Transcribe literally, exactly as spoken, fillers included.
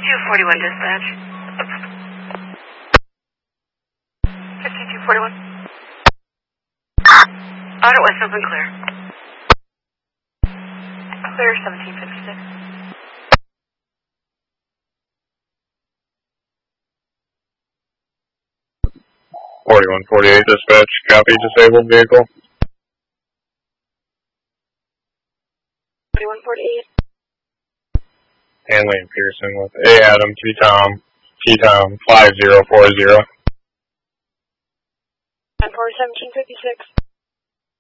fifty-two forty-one dispatch. fifty-two forty-one. Auto West open clear. Clear seventeen fifty-six. forty-one forty-eight dispatch, copy, disabled vehicle. forty-one forty-eight. Hanley and Pearson with A Adam, T Tom, T Tom, five zero four zero. ten four seventeen fifty-six.